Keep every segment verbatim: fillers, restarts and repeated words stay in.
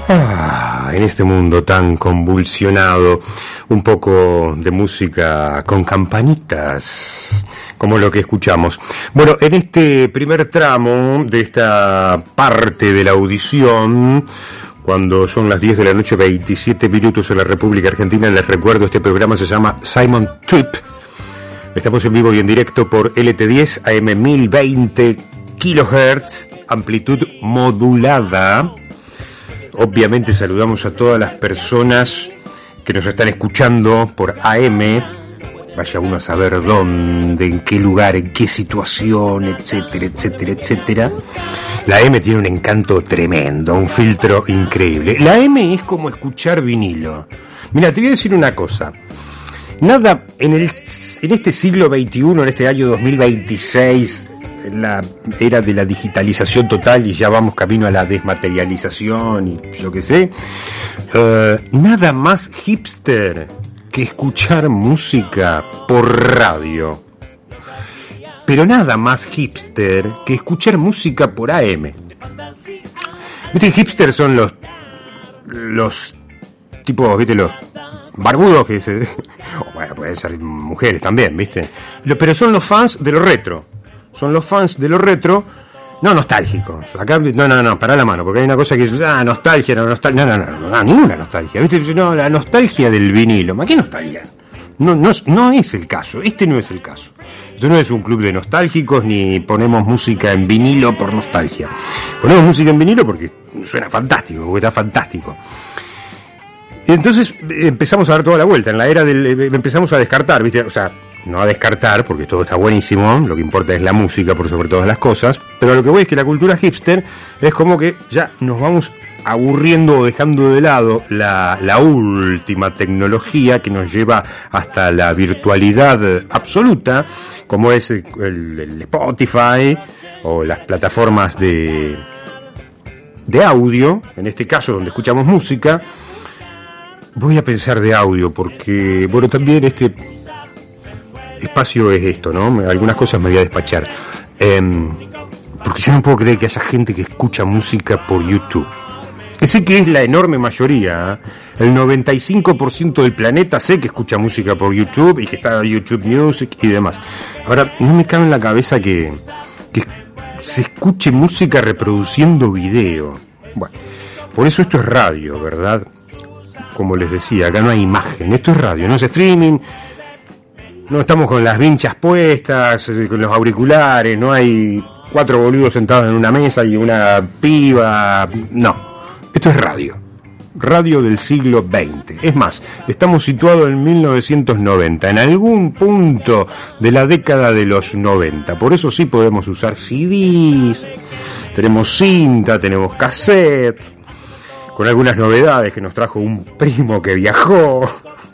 Ah, en este mundo tan convulsionado, un poco de música con campanitas, como lo que escuchamos. Bueno, en este primer tramo de esta parte de la audición, cuando son las diez de la noche, veintisiete minutos en la República Argentina, les recuerdo, este programa se llama Simon Trip. Estamos en vivo y en directo por L T diez, A M mil veinte kilohertz, amplitud modulada. Obviamente saludamos a todas las personas que nos están escuchando por A M, vaya uno a saber dónde, en qué lugar, en qué situación, etcétera, etcétera, etcétera. La A M tiene un encanto tremendo, un filtro increíble. La A M es como escuchar vinilo. Mira, te voy a decir una cosa. Nada, en, el, en este siglo veintiuno, en este año dos mil veintiséis, en la era de la digitalización total y ya vamos camino a la desmaterialización y yo qué sé, uh, nada más hipster que escuchar música por radio. Pero nada más hipster que escuchar música por A M. ¿Viste? Hipster son los los tipos, ¿viste? Los barbudos que se... bueno, pueden ser mujeres también, ¿viste? Pero son los fans de lo retro. Son los fans de lo retro, no nostálgicos. Acá, no, no, no, pará la mano, porque hay una cosa que es, ah, nostalgia, no, nostalgia, no, no, no, no, ninguna nostalgia, ¿viste? No, la nostalgia del vinilo, ¿ma qué nostalgia? No, no, no es el caso, este no es el caso. Esto no es un club de nostálgicos, ni ponemos música en vinilo por nostalgia. Ponemos música en vinilo porque suena fantástico, porque está fantástico. Y entonces empezamos a dar toda la vuelta, en la era del, empezamos a descartar, ¿viste? O sea, no a descartar, porque todo está buenísimo, lo que importa es la música por sobre todas las cosas, pero lo que voy es que la cultura hipster es como que ya nos vamos aburriendo o dejando de lado la, la última tecnología que nos lleva hasta la virtualidad absoluta, como es el, el Spotify o las plataformas de, de audio, en este caso donde escuchamos música. Voy a pensar de audio porque, bueno, también este espacio es esto, ¿no? Algunas cosas me voy a despachar. Eh, porque yo no puedo creer que haya gente que escucha música por YouTube. Sé que es la enorme mayoría, ¿eh? El noventa y cinco por ciento del planeta sé que escucha música por YouTube y que está YouTube Music y demás. Ahora, no me cabe en la cabeza que, que se escuche música reproduciendo video. Bueno, por eso esto es radio, ¿verdad? Como les decía, acá no hay imagen, esto es radio, no es streaming, no estamos con las vinchas puestas, con los auriculares, no hay cuatro boludos sentados en una mesa y una piba, no, esto es radio, radio del siglo veinte. Es más, estamos situados en mil novecientos noventa, en algún punto de la década de los noventa, por eso sí podemos usar C Ds, tenemos cinta, tenemos cassette, con algunas novedades que nos trajo un primo que viajó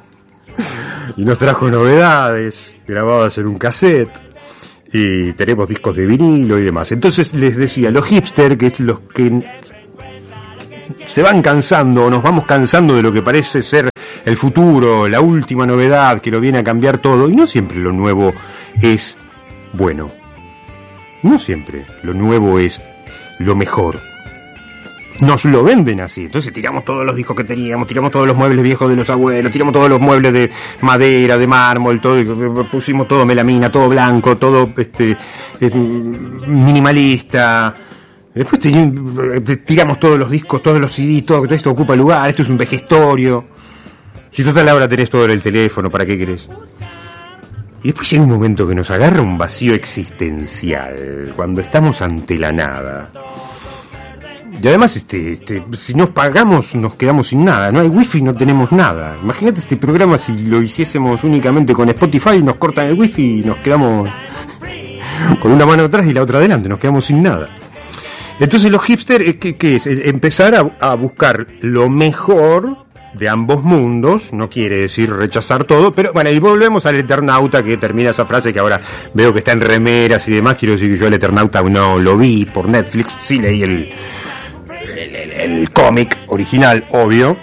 y nos trajo novedades grabadas en un cassette, y tenemos discos de vinilo y demás. Entonces les decía, los hipster, que es los que se van cansando o nos vamos cansando de lo que parece ser el futuro, la última novedad que lo viene a cambiar todo, y no siempre lo nuevo es bueno, no siempre lo nuevo es lo mejor. Nos lo venden así, entonces tiramos todos los discos que teníamos, tiramos todos los muebles viejos de los abuelos, tiramos todos los muebles de madera, de mármol, todo, pusimos todo melamina, todo blanco, todo este eh, minimalista. Después tiramos todos los discos, todos los C D, todo esto ocupa lugar, esto es un vejestorio. Si total ahora tenés todo en el teléfono, ¿para qué querés? Y después llega un momento que nos agarra un vacío existencial, cuando estamos ante la nada. Y además, este, este, si nos pagamos, nos quedamos sin nada. No hay wifi, no tenemos nada. Imagínate este programa si lo hiciésemos únicamente con Spotify, nos cortan el wifi y nos quedamos con una mano atrás y la otra adelante, nos quedamos sin nada. Entonces los hipsters, ¿qué, qué es? Empezar a, a buscar lo mejor de ambos mundos, no quiere decir rechazar todo, pero bueno, y volvemos al Eternauta, que termina esa frase que ahora veo que está en remeras y demás. Quiero decir que yo el Eternauta no lo vi por Netflix, sí leí el... el, el, el cómic original, obvio,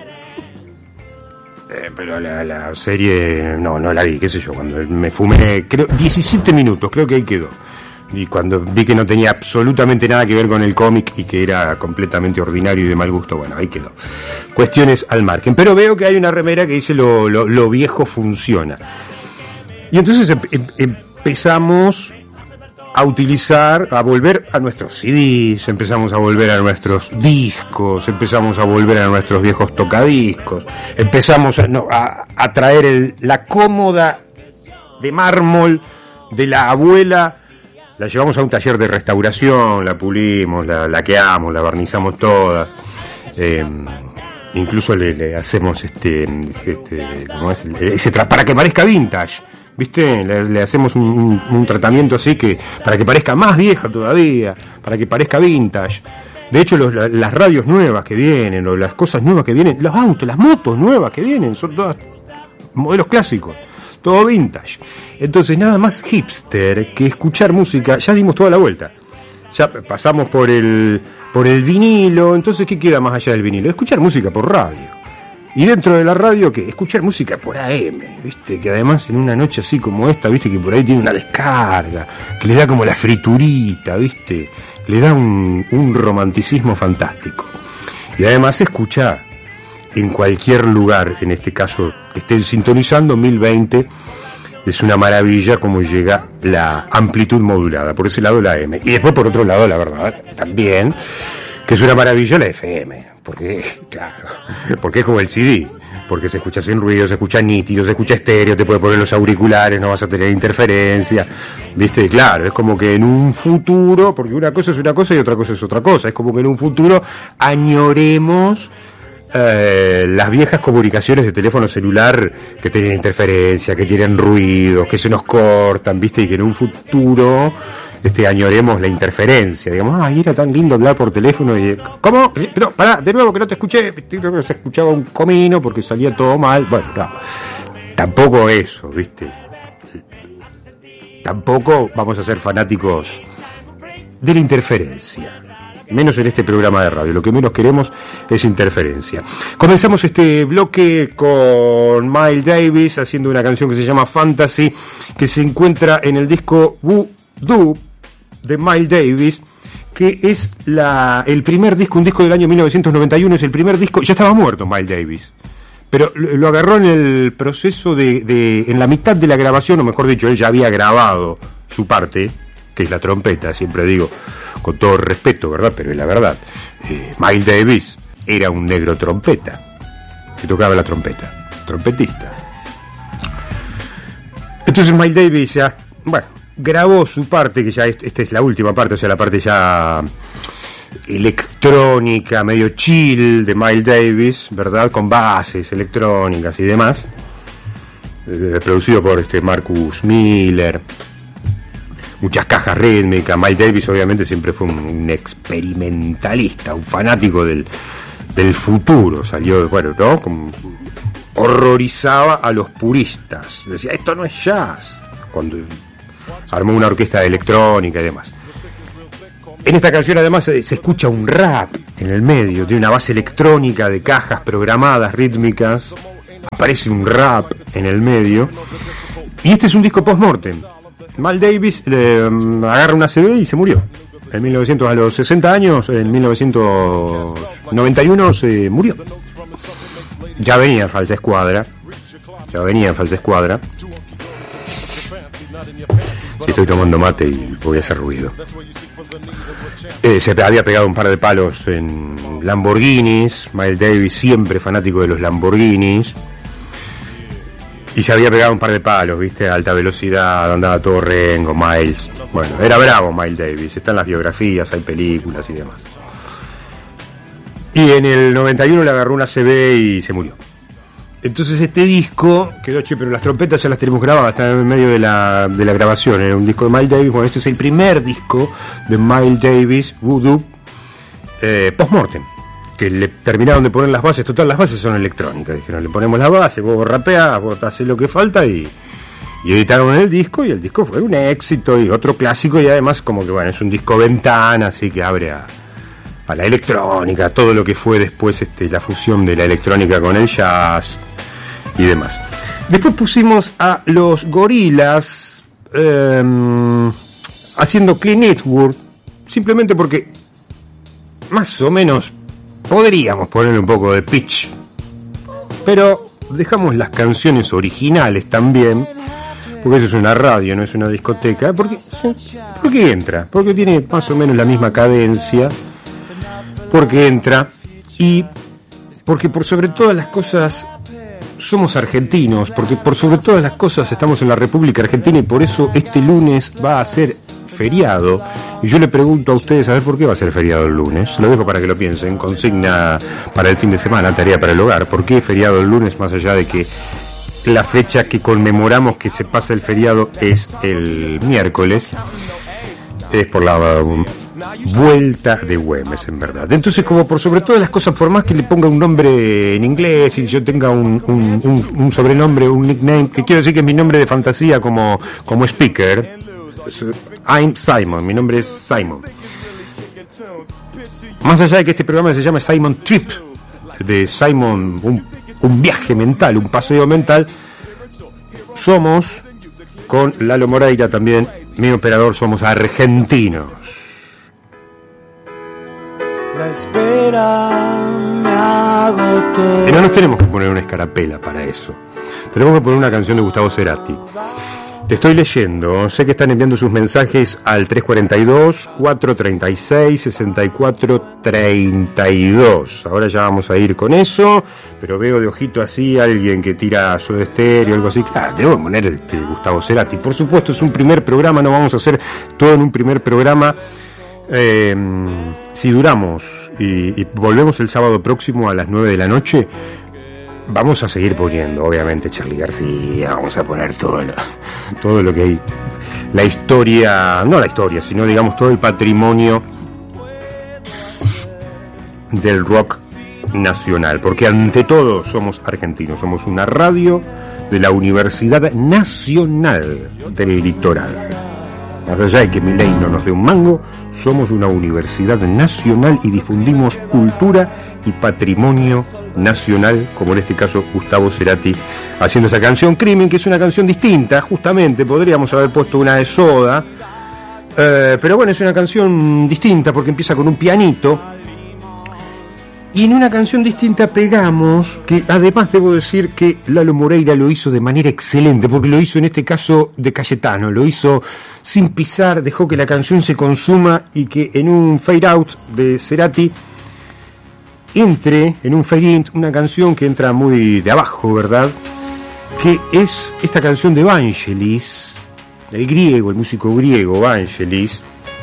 eh, pero la, la serie no, no la vi, qué sé yo, cuando me fumé, creo, diecisiete minutos, creo que ahí quedó. y cuando vi que no tenía absolutamente nada que ver con el cómic y que era completamente ordinario y de mal gusto, bueno, ahí quedó. Cuestiones al margen. Pero veo que hay una remera que dice lo, lo, lo viejo funciona. Y entonces em, em, empezamos a utilizar, a volver a nuestros C Ds, empezamos a volver a nuestros discos, empezamos a volver a nuestros viejos tocadiscos, empezamos a, no, a, a traer el, la cómoda de mármol de la abuela, la llevamos a un taller de restauración, la pulimos, la laqueamos, la barnizamos toda, eh, incluso le, le hacemos este, este ¿cómo es? Ese tra- para que parezca vintage. ¿Viste? Le, le hacemos un, un, un tratamiento así que para que parezca más vieja todavía, para que parezca vintage. De hecho, los, la, las radios nuevas que vienen, o las cosas nuevas que vienen, los autos, las motos nuevas que vienen, son todas modelos clásicos, todo vintage. Entonces, nada más hipster que escuchar música, ya dimos toda la vuelta. Ya pasamos por el, por el vinilo, entonces, ¿qué queda más allá del vinilo? Escuchar música por radio. Y dentro de la radio, ¿qué? Escuchar música por A M, ¿viste? Que además en una noche así como esta, ¿viste? Que por ahí tiene una descarga, que le da como la friturita, ¿viste? Le da un, un romanticismo fantástico. Y además se escucha en cualquier lugar, en este caso, que estén sintonizando, mil veinte, es una maravilla como llega la amplitud modulada. Por ese lado la A M. Y después por otro lado, la verdad, también, que es una maravilla la F M. Porque, claro, porque es como el C D, porque se escucha sin ruido, se escucha nítido, se escucha estéreo, te puedes poner los auriculares, no vas a tener interferencia, ¿viste? Claro, es como que en un futuro, porque una cosa es una cosa y otra cosa es otra cosa, es como que en un futuro añoremos eh, las viejas comunicaciones de teléfono celular que tienen interferencia, que tienen ruidos, que se nos cortan, ¿viste? Y que en un futuro este añoremos la interferencia, digamos, ay, era tan lindo hablar por teléfono y, ¿cómo? Pero, pará, de nuevo que no te escuché, creo que se escuchaba un comino porque salía todo mal, bueno, no, tampoco eso, ¿viste? Tampoco vamos a ser fanáticos de la interferencia, menos en este programa de radio, lo que menos queremos es interferencia. Comenzamos este bloque con Miles Davis haciendo una canción que se llama Fantasy, que se encuentra en el disco Voodoo de Miles Davis, que es la, el primer disco, un disco del año mil novecientos noventa y uno, es el primer disco, ya estaba muerto Miles Davis, pero lo, lo agarró en el proceso de, de, en la mitad de la grabación, o mejor dicho, él ya había grabado su parte, que es la trompeta, siempre digo, con todo respeto, ¿verdad? Pero es la verdad, eh, Miles Davis era un negro trompeta, que tocaba la trompeta, trompetista. Entonces Miles Davis ya, bueno, grabó su parte, que ya es, esta es la última parte, o sea, la parte ya electrónica, medio chill de Miles Davis, ¿verdad? Con bases electrónicas y demás, eh, producido por este Marcus Miller, muchas cajas rítmicas. Miles Davis obviamente siempre fue un, un experimentalista, un fanático del, del futuro, salió, bueno, ¿no? Como, horrorizaba a los puristas, decía, esto no es jazz, cuando armó una orquesta electrónica y demás. En esta canción además se, se escucha un rap en el medio, de una base electrónica de cajas programadas, rítmicas, aparece un rap en el medio, y este es un disco post-mortem. Miles Davis eh, agarra una C D y se murió. En mil novecientos, a los sesenta años, en mil novecientos noventa y uno se murió. Ya venía en falsa escuadra, ya venía en falsa escuadra. Sí, estoy tomando mate y voy a hacer ruido. Eh, se había pegado un par de palos en Lamborghinis, Miles Davis siempre fanático de los Lamborghinis, y se había pegado un par de palos, viste, a alta velocidad, andaba todo rengo, Miles. Bueno, era bravo Miles Davis, están las biografías, hay películas y demás. Y en el noventa y uno le agarró una C B y se murió. Entonces este disco quedó, che, pero las trompetas ya las tenemos grabadas, están en medio de la, de la grabación, era un disco de Miles Davis. Bueno, este es el primer disco de Miles Davis, Voodoo, eh, post-mortem, que le terminaron de poner las bases, total, las bases son electrónicas, dijeron, le ponemos las bases, vos rapeás, vos haces lo que falta, y, y editaron el disco, y el disco fue un éxito, y otro clásico, y además como que, bueno, es un disco ventana, así que abre a, a la electrónica, todo lo que fue después este, la fusión de la electrónica con el jazz y demás. Después pusimos a los Gorillaz, eh, haciendo Clint Eastwood, simplemente porque más o menos podríamos ponerle un poco de pitch, pero dejamos las canciones originales también, porque eso es una radio, no es una discoteca, porque, porque entra, porque tiene más o menos la misma cadencia, porque entra y porque por sobre todas las cosas somos argentinos, porque por sobre todas las cosas estamos en la República Argentina y por eso este lunes va a ser feriado. Y yo le pregunto a ustedes, a ver por qué va a ser feriado el lunes. Lo dejo para que lo piensen, consigna para el fin de semana, tarea para el hogar. ¿Por qué feriado el lunes, más allá de que la fecha que conmemoramos que se pasa el feriado es el miércoles? Es por la um, vuelta de Güemes, en verdad. Entonces, como por sobre todas las cosas, por más que le ponga un nombre en inglés y yo tenga un, un, un, un sobrenombre, un nickname, que quiero decir que es mi nombre de fantasía como, como speaker, I'm Simon, mi nombre es Simon. Más allá de que este programa se llama Simon Trip, de Simon, un, un viaje mental, un paseo mental, somos, con Lalo Moreira también, mi operador, somos argentinos. La espera me agotó. Y no nos tenemos que poner una escarapela para eso. Tenemos que poner una canción de Gustavo Cerati. Te estoy leyendo, sé que están enviando sus mensajes al tres cuatro dos, cuatro tres seis, seis cuatro tres dos. Ahora ya vamos a ir con eso, pero veo de ojito así a alguien que tira Soda Stereo o algo así. Claro, tenemos que poner este Gustavo Cerati. Por supuesto, es un primer programa, no vamos a hacer todo en un primer programa. Eh, si duramos y, y volvemos el sábado próximo a las nueve de la noche, vamos a seguir poniendo, obviamente, Charly García, vamos a poner todo lo, todo lo que hay, la historia, no la historia, sino digamos todo el patrimonio del rock nacional, porque ante todo somos argentinos, somos una radio de la Universidad Nacional del Litoral. Más allá de que Milei no nos dé un mango, somos una universidad nacional y difundimos cultura y patrimonio nacional, como en este caso Gustavo Cerati haciendo esa canción Crimen, que es una canción distinta, justamente podríamos haber puesto una de Soda, eh, pero bueno, es una canción distinta porque empieza con un pianito, y en una canción distinta pegamos, que además debo decir que Lalo Moreira lo hizo de manera excelente, porque lo hizo en este caso de Cayetano, lo hizo sin pisar, dejó que la canción se consuma y que en un fade out de Cerati entre, en un fade in, una canción que entra muy de abajo, ¿verdad? Que es esta canción de Vangelis, el griego, el músico griego Vangelis,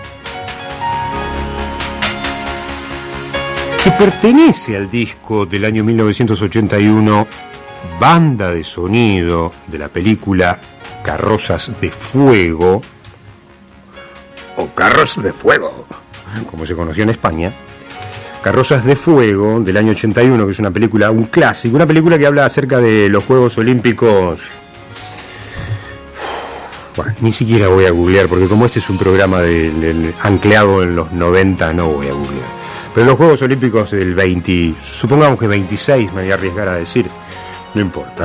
que pertenece al disco del año mil novecientos ochenta y uno, banda de sonido de la película Carrozas de Fuego, o Carros de Fuego, como se conoció en España. Carrozas de Fuego, del año ochenta y uno, que es una película, un clásico, una película que habla acerca de los Juegos Olímpicos. Bueno, ni siquiera voy a googlear, porque como este es un programa de, de, ancleado en los noventa, no voy a googlear. Pero los Juegos Olímpicos del veinte, supongamos que veintiséis, me voy a arriesgar a decir, no importa.